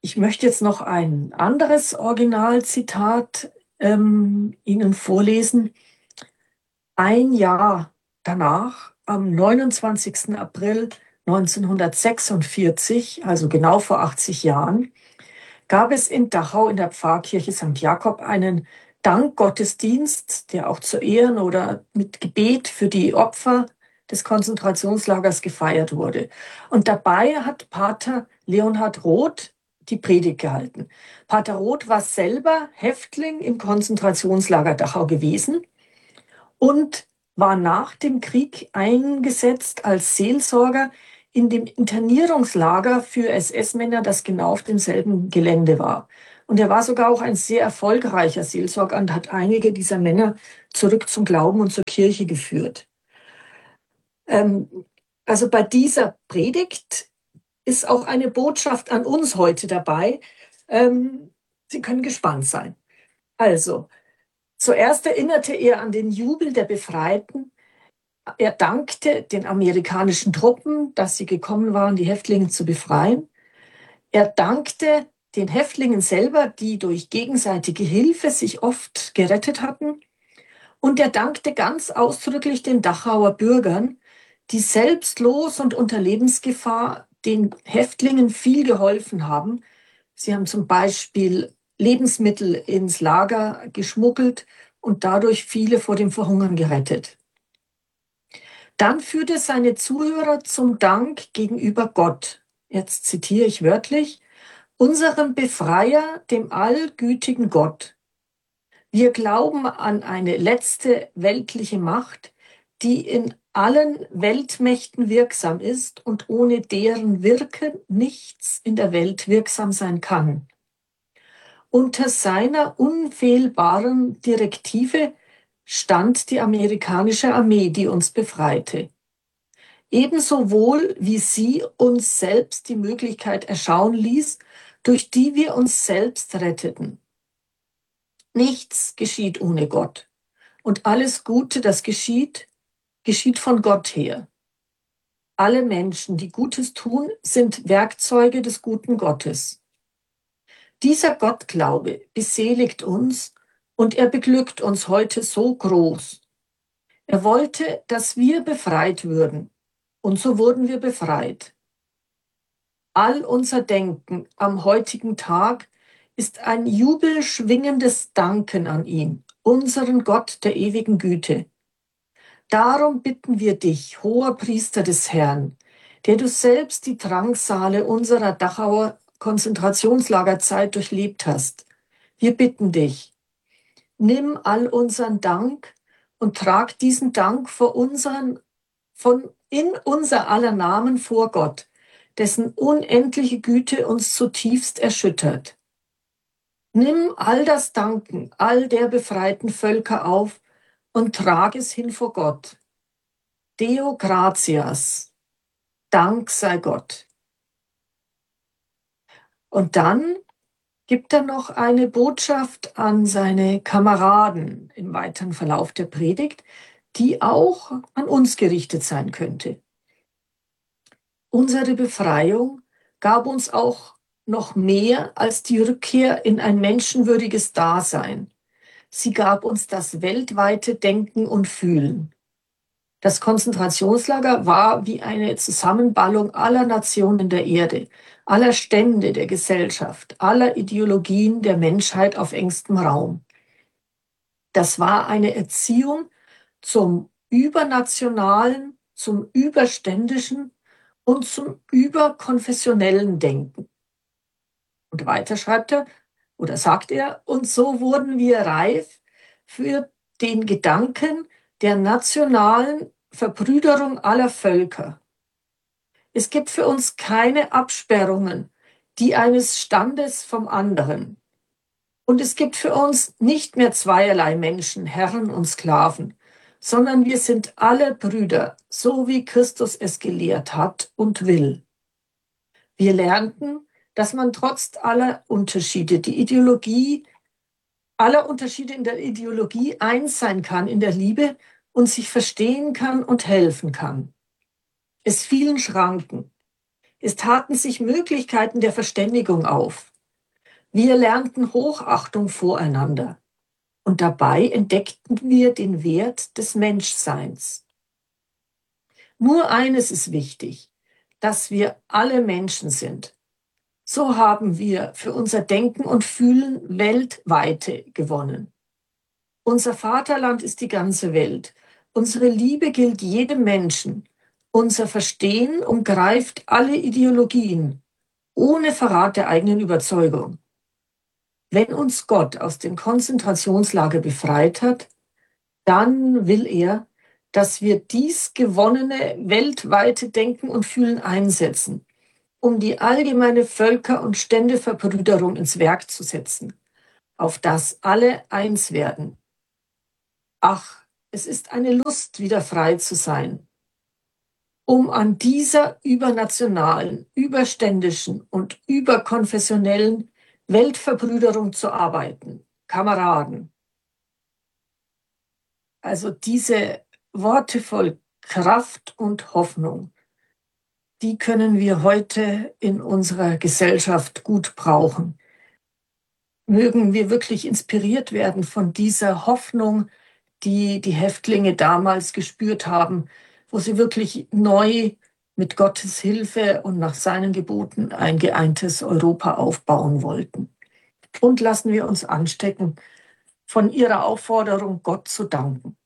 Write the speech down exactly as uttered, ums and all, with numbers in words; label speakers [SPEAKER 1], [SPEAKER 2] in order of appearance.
[SPEAKER 1] Ich möchte jetzt noch ein anderes Originalzitat ähm, Ihnen vorlesen. Ein Jahr danach, am neunundzwanzigsten April neunzehnhundertsechsundvierzig, also genau vor achtzig Jahren, gab es in Dachau in der Pfarrkirche Sankt Jakob einen Dankgottesdienst, der auch zu Ehren oder mit Gebet für die Opfer des Konzentrationslagers gefeiert wurde. Und dabei hat Pater Leonhard Roth die Predigt gehalten. Pater Roth war selber Häftling im Konzentrationslager Dachau gewesen und war nach dem Krieg eingesetzt als Seelsorger in dem Internierungslager für S S-Männer, das genau auf demselben Gelände war. Und er war sogar auch ein sehr erfolgreicher Seelsorger und hat einige dieser Männer zurück zum Glauben und zur Kirche geführt. Ähm, also bei dieser Predigt ist auch eine Botschaft an uns heute dabei. Ähm, Sie können gespannt sein. Also, zuerst erinnerte er an den Jubel der Befreiten. Er dankte den amerikanischen Truppen, dass sie gekommen waren, die Häftlinge zu befreien. Er dankte den Häftlingen selber, die durch gegenseitige Hilfe sich oft gerettet hatten. Und er dankte ganz ausdrücklich den Dachauer Bürgern, die selbstlos und unter Lebensgefahr den Häftlingen viel geholfen haben. Sie haben zum Beispiel Lebensmittel ins Lager geschmuggelt und dadurch viele vor dem Verhungern gerettet. Dann führte seine Zuhörer zum Dank gegenüber Gott. Jetzt zitiere ich wörtlich: unserem Befreier, dem allgütigen Gott. Wir glauben an eine letzte weltliche Macht, die in allen Weltmächten wirksam ist und ohne deren Wirken nichts in der Welt wirksam sein kann. Unter seiner unfehlbaren Direktive stand die amerikanische Armee, die uns befreite. Ebenso wohl wie sie uns selbst die Möglichkeit erschauen ließ, durch die wir uns selbst retteten. Nichts geschieht ohne Gott. Und alles Gute, das geschieht, geschieht von Gott her. Alle Menschen, die Gutes tun, sind Werkzeuge des guten Gottes. Dieser Gottglaube beseligt uns und er beglückt uns heute so groß. Er wollte, dass wir befreit würden. Und so wurden wir befreit. All unser Denken am heutigen Tag ist ein jubelschwingendes Danken an ihn, unseren Gott der ewigen Güte. Darum bitten wir dich, hoher Priester des Herrn, der du selbst die Drangsale unserer Dachauer Konzentrationslagerzeit durchlebt hast. Wir bitten dich, nimm all unseren Dank und trag diesen Dank vor unseren, von in unser aller Namen vor Gott, dessen unendliche Güte uns zutiefst erschüttert. Nimm all das Danken all der befreiten Völker auf und trag es hin vor Gott. Deo gratias, Dank sei Gott. Und dann gibt er noch eine Botschaft an seine Kameraden im weiteren Verlauf der Predigt, die auch an uns gerichtet sein könnte. Unsere Befreiung gab uns auch noch mehr als die Rückkehr in ein menschenwürdiges Dasein. Sie gab uns das weltweite Denken und Fühlen. Das Konzentrationslager war wie eine Zusammenballung aller Nationen der Erde, aller Stände der Gesellschaft, aller Ideologien der Menschheit auf engstem Raum. Das war eine Erziehung zum übernationalen, zum überständischen und zum überkonfessionellen Denken. Und weiter schreibt er, oder sagt er, und so wurden wir reif für den Gedanken der nationalen Verbrüderung aller Völker. Es gibt für uns keine Absperrungen, die eines Standes vom anderen. Und es gibt für uns nicht mehr zweierlei Menschen, Herren und Sklaven, sondern wir sind alle Brüder, so wie Christus es gelehrt hat und will. Wir lernten, dass man trotz aller Unterschiede, die Ideologie, aller Unterschiede in der Ideologie eins sein kann in der Liebe und sich verstehen kann und helfen kann. Es fielen Schranken. Es taten sich Möglichkeiten der Verständigung auf. Wir lernten Hochachtung voreinander und dabei entdeckten wir den Wert des Menschseins. Nur eines ist wichtig, dass wir alle Menschen sind. So haben wir für unser Denken und Fühlen Weltweite gewonnen. Unser Vaterland ist die ganze Welt. Unsere Liebe gilt jedem Menschen. Unser Verstehen umgreift alle Ideologien, ohne Verrat der eigenen Überzeugung. Wenn uns Gott aus dem Konzentrationslager befreit hat, dann will er, dass wir dies gewonnene weltweite Denken und Fühlen einsetzen, um die allgemeine Völker- und Ständeverbrüderung ins Werk zu setzen, auf das alle eins werden. Ach, es ist eine Lust, wieder frei zu sein, um an dieser übernationalen, überständischen und überkonfessionellen Weltverbrüderung zu arbeiten. Kameraden. Also diese Worte voll Kraft und Hoffnung, die können wir heute in unserer Gesellschaft gut brauchen. Mögen wir wirklich inspiriert werden von dieser Hoffnung, die die Häftlinge damals gespürt haben, wo sie wirklich neu mit Gottes Hilfe und nach seinen Geboten ein geeintes Europa aufbauen wollten. Und lassen wir uns anstecken von ihrer Aufforderung, Gott zu danken.